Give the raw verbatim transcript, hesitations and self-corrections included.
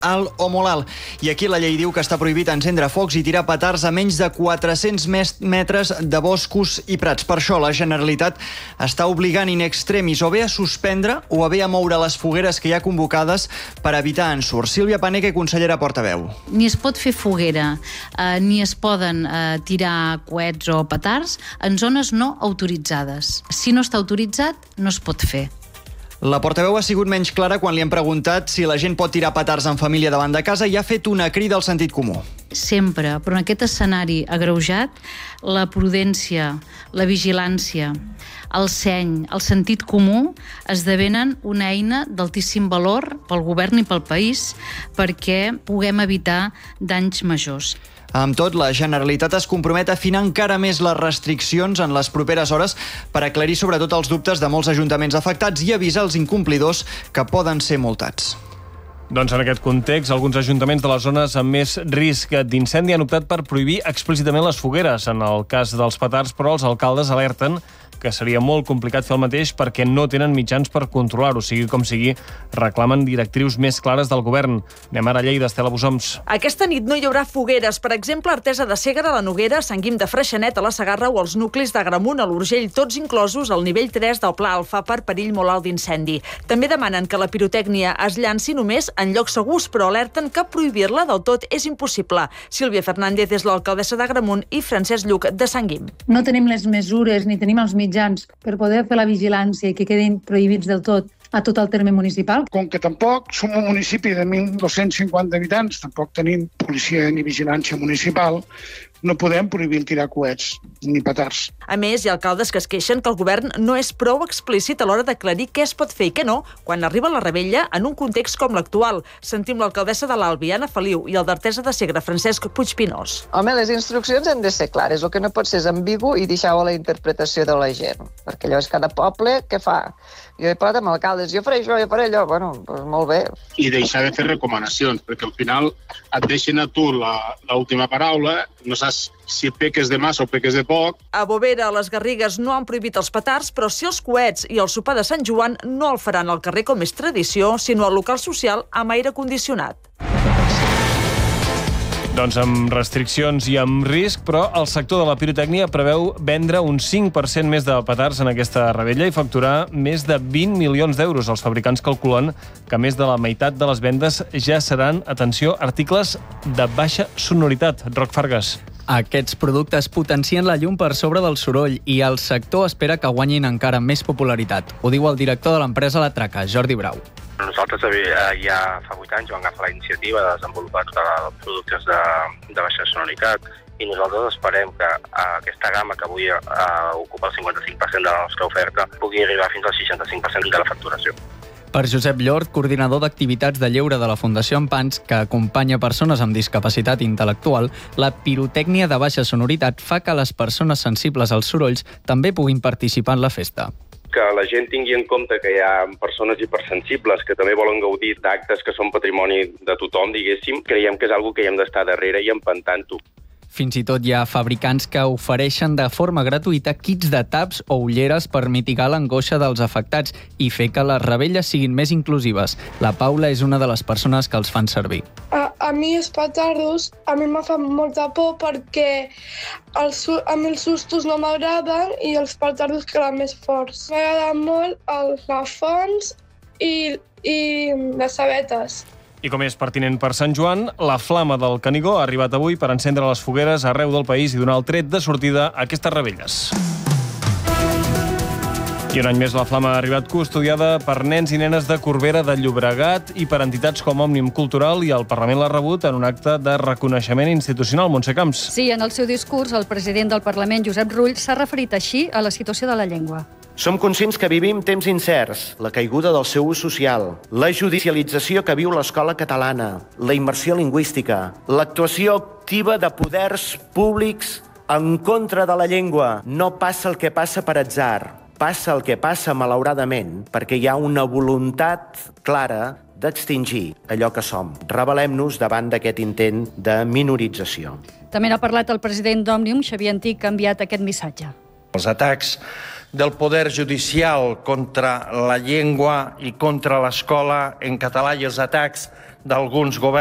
alt o molt alt. I aquí la llei diu que està prohibit encendre focs i tirar petards a menys de quatre-cents metres de boscos i prats. Per això la Generalitat està obligant in extremis o bé a suspendre o a bé a moure les fogueres que hi ha convocades per evitar ensurts. Sílvia Paneque, consellera portaveu. Ni es pot fer foguera, eh, ni es poden eh, tirar coets o petards en zones no autoritzades. Si no està autoritzat, no es pot fer. La portaveu ha sigut menys clara quan li han preguntat si la gent pot tirar petards en família davant de casa i ha fet una crida al sentit comú. Sempre, però en aquest escenari agreujat, la prudència, la vigilància, el seny, el sentit comú esdevenen una eina d'altíssim valor pel govern i pel país perquè puguem evitar danys majors. Amb tot, la Generalitat es compromet a afinar encara més les restriccions en les properes hores per aclarir sobretot els dubtes de molts ajuntaments afectats i avisar els incomplidors que poden ser multats. Doncs en aquest context, alguns ajuntaments de les zones amb més risc d'incendi han optat per prohibir explícitament les fogueres. En el cas dels petards, però, els alcaldes alerten que seria molt complicat fer el mateix perquè no tenen mitjans per controlar-ho. Sigui com sigui, reclamen directrius més clares del govern. Anem ara a Lleida, Estela Busoms. Aquesta nit no hi haurà fogueres. Per exemple, Artesa de Segre, la Noguera, Sant Guim de Freixenet, a la Segarra o els nuclis d'Agramunt, a l'Urgell, tots inclosos al nivell tres del Pla Alfa per perill molt alt d'incendi. També demanen que la pirotècnia es llanci només en llocs segurs, però alerten que prohibir-la del tot és impossible. Sílvia Fernández és l'alcaldessa d'Agramunt i Francesc Lluc de Sant Guim. No tenim les mesures ni tenim els mitjans per poder fer la vigilància i que quedin prohibits del tot a tot el terme municipal. Com que tampoc som un municipi de mil dos-cents cinquanta habitants, tampoc tenim policia ni vigilància municipal, no podem prohibir tirar coets ni petards. A més, hi ha alcaldes que es queixen que el govern no és prou explícit a l'hora d'aclarir què es pot fer i què no quan arriba la revetlla en un context com l'actual. Sentim l'alcaldessa de l'Albi, Anna Feliu, i el d'Artesa de Segre, Francesc Puigpinós. Home, les instruccions han de ser clares. El que no pot ser és ambigu i deixar-ho a la interpretació de la gent. Perquè llavors cada poble, què fa? Jo he parlat amb alcaldes, jo faré això, jo faré allò. Bueno, doncs molt bé. I deixar de fer recomanacions, perquè al final et deixen a tu l'última paraula, no saps si peques de massa o peques de poc. A Bovera, a les Garrigues, no han prohibit els petards, però sí els coets, i el sopar de Sant Joan no el faran al carrer com és tradició, sinó al local social amb aire condicionat. Doncs amb restriccions i amb risc, però el sector de la pirotècnia preveu vendre un cinc per cent més de petards en aquesta revetlla i facturar més de vint milions d'euros. Els fabricants calculen que més de la meitat de les vendes ja seran, atenció, articles de baixa sonoritat. Roc Fargas. Aquests productes potencien la llum per sobre del soroll i el sector espera que guanyin encara més popularitat. Ho diu el director de l'empresa La Traca, Jordi Brau. Nosaltres ja fa vuit anys vam agafar la iniciativa de desenvolupar tots els productes de, de baixa sonoritat i nosaltres esperem que aquesta gamma que avui uh, ocupa el cinquanta-cinc per cent de la nostra oferta pugui arribar fins al seixanta-cinc per cent de la facturació. Per Josep Llort, coordinador d'activitats de lleure de la Fundació Empans, que acompanya persones amb discapacitat intel·lectual, la pirotècnia de baixa sonoritat fa que les persones sensibles als sorolls també puguin participar en la festa. Que la gent tingui en compte que hi ha persones hipersensibles que també volen gaudir d'actes que són patrimoni de tothom, diguéssim, creiem que és una cosa que hi hem d'estar darrere i empantant-ho. Fins i tot hi ha fabricants que ofereixen de forma gratuïta kits de taps o ulleres per mitigar l'angoixa dels afectats i fer que les revetlles siguin més inclusives. La Paula és una de les persones que els fan servir. A, a mi els petardos, a mi me fan molta por perquè els, a mi els sustos no m'agraden i els petardos queden més forts. M'agraden molt els lafons i, i les sabetes. I com és pertinent per Sant Joan, la flama del Canigó ha arribat avui per encendre les fogueres arreu del país i donar el tret de sortida a aquestes revetlles. I un any més la flama ha arribat custodiada per nens i nenes de Corbera de Llobregat i per entitats com Òmnium Cultural, i el Parlament l'ha rebut en un acte de reconeixement institucional. Montse Camps. Sí, en el seu discurs, el president del Parlament, Josep Rull, s'ha referit així a la situació de la llengua. Som conscients que vivim temps incerts, la caiguda del seu ús social, la judicialització que viu l'escola catalana, la immersió lingüística, l'actuació activa de poders públics en contra de la llengua. No passa el que passa per atzar, passa el que passa malauradament perquè hi ha una voluntat clara d'extingir allò que som. Rebel·lem-nos davant d'aquest intent de minorització. També n'ha parlat el president d'Òmnium, Xavier Antich, que ha enviat aquest missatge. Els atacs del poder judicial contra la llengua i contra l'escola en català i els atacs d'alguns governs